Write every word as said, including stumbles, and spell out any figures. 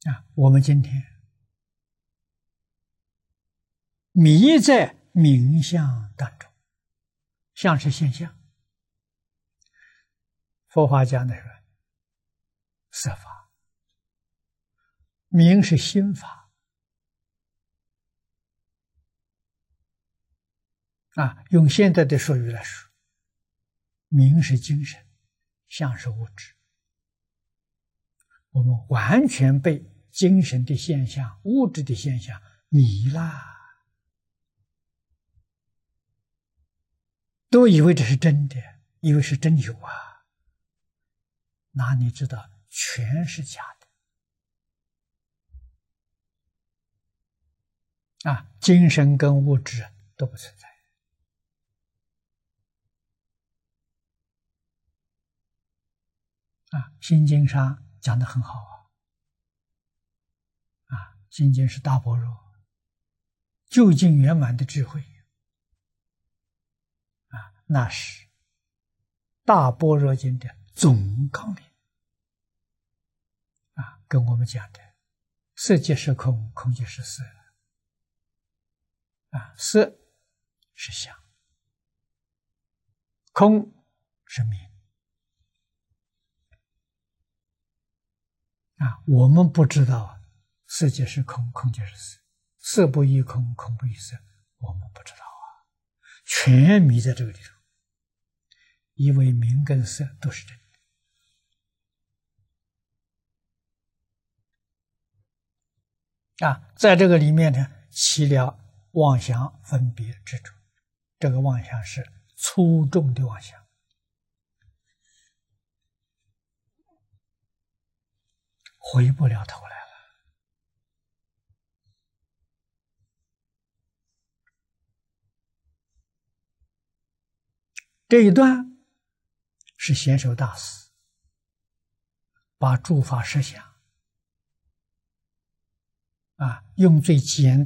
啊，我们今天迷在名相当中，相是现象。佛法讲的是色法，名是心法。啊，用现在的术语来说，名是精神，相是物质。我们完全被精神的现象、物质的现象迷啦，都以为这是真的，以为是真有啊。哪里知道全是假的啊！精神跟物质都不存在。啊，心经上讲得很好啊！啊，心经是大般若究竟圆满的智慧啊，那是大般若经的总纲领啊，跟我们讲的色即是空，空即是色啊，色是相，空是名啊，我们不知道色即是空，空即是色，色不异空，空不异色，我们不知道啊，全迷在这个里头，以为名跟色都是真的啊，在这个里面呢，起了妄想分别执着，这个妄想是粗重的妄想，回不了头来了。这一段是贤首大师把诸法实相啊，用最简单